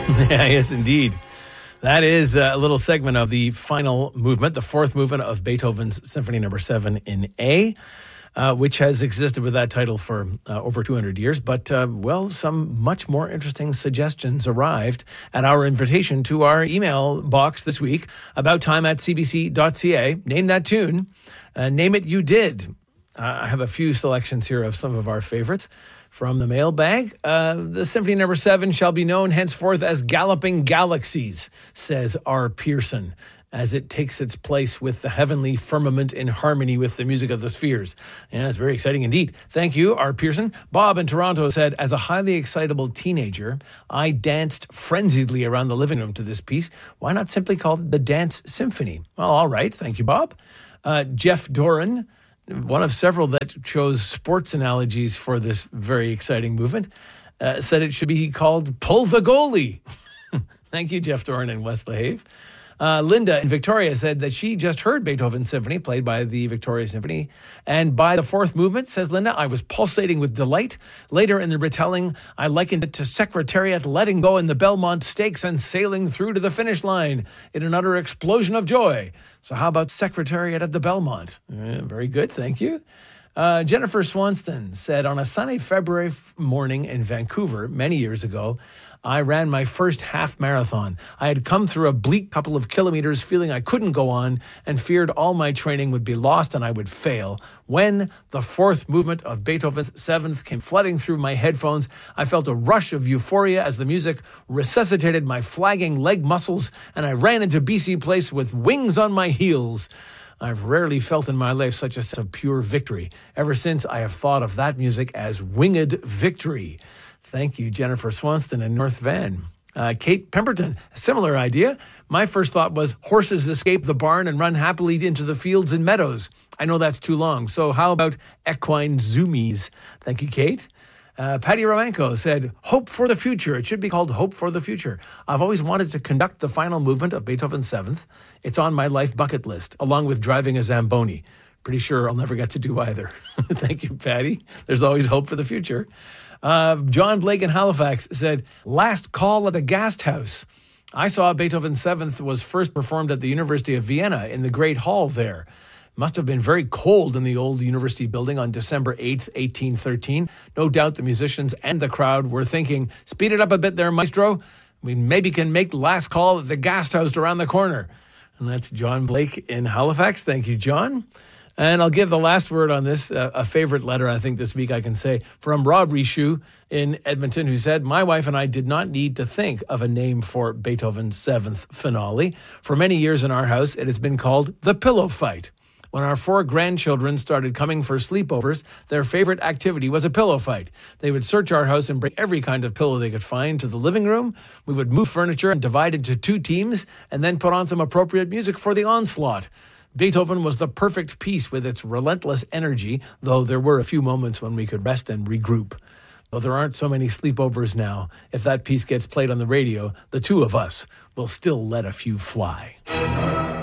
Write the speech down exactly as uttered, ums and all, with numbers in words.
Yeah, yes, indeed. That is a little segment of the final movement, the fourth movement of Beethoven's Symphony Number Seven in A, uh, which has existed with that title for uh, over two hundred years. But, uh, well, some much more interesting suggestions arrived at our invitation to our email box this week, about time at c b c dot c a. Name that tune. Uh, name it you did. Uh, I have a few selections here of some of our favorites. From the mailbag, uh, the Symphony Number Seven shall be known henceforth as Galloping Galaxies, says R. Pearson, as it takes its place with the heavenly firmament in harmony with the music of the spheres. Yeah, it's very exciting indeed. Thank you, R. Pearson. Bob in Toronto said, as a highly excitable teenager, I danced frenziedly around the living room to this piece. Why not simply call it the Dance Symphony? Well, all right. Thank you, Bob. Uh, Jeff Doran, one of several that chose sports analogies for this very exciting movement, uh, said it should be called Pull the Goalie. Thank you, Jeff Doran in West LaHave. Uh, Linda in Victoria said that she just heard Beethoven's Symphony played by the Victoria Symphony. And by the fourth movement, says Linda, I was pulsating with delight. Later in the retelling, I likened it to Secretariat letting go in the Belmont Stakes and sailing through to the finish line in an utter explosion of joy. So how about Secretariat at the Belmont? Uh, very good, thank you. Uh, Jennifer Swanston said, on a sunny February morning in Vancouver many years ago, I ran my first half marathon. I had come through a bleak couple of kilometers feeling I couldn't go on and feared all my training would be lost and I would fail. When the fourth movement of Beethoven's Seventh came flooding through my headphones, I felt a rush of euphoria as the music resuscitated my flagging leg muscles and I ran into B C Place with wings on my heels. I've rarely felt in my life such a sense of pure victory. Ever since, I have thought of that music as winged victory. Thank you, Jennifer Swanston in North Van. Uh, Kate Pemberton, a similar idea. My first thought was horses escape the barn and run happily into the fields and meadows. I know that's too long, so how about equine zoomies? Thank you, Kate. Uh, Patty Romanko said, Hope for the Future. It should be called Hope for the Future. I've always wanted to conduct the final movement of Beethoven's Seventh. It's on my life bucket list, along with driving a Zamboni. Pretty sure I'll never get to do either. Thank you, Patty. There's always hope for the future. Uh, John Blake in Halifax said, Last Call at a Gasthaus. I saw Beethoven's Seventh was first performed at the University of Vienna in the Great Hall there. Must have been very cold in the old university building on December eighth, eighteen thirteen. No doubt the musicians and the crowd were thinking, speed it up a bit there, maestro. We maybe can make Last Call at the Gasthaus around the corner. And that's John Blake in Halifax. Thank you, John. And I'll give the last word on this, uh, a favorite letter, I think, this week I can say, from Rob Rishu in Edmonton, who said, my wife and I did not need to think of a name for Beethoven's Seventh Finale. For many years in our house, it has been called The Pillow Fight. When our four grandchildren started coming for sleepovers, their favorite activity was a pillow fight. They would search our house and bring every kind of pillow they could find to the living room. We would move furniture and divide into two teams and then put on some appropriate music for the onslaught. Beethoven was the perfect piece with its relentless energy, though there were a few moments when we could rest and regroup. Though there aren't so many sleepovers now, if that piece gets played on the radio, the two of us will still let a few fly.